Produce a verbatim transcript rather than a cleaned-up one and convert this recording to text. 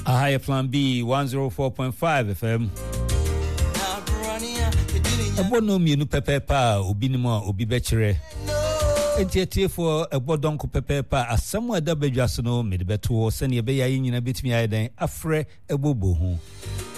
High Plan B one oh four point five F M. Ebo no mienu pepepa obi ni mo obi bechere. Enti for ebo donko pepepa asamo da badwaso no me de beto se ne be ya nyina betimi ayi den afre ebobo ho.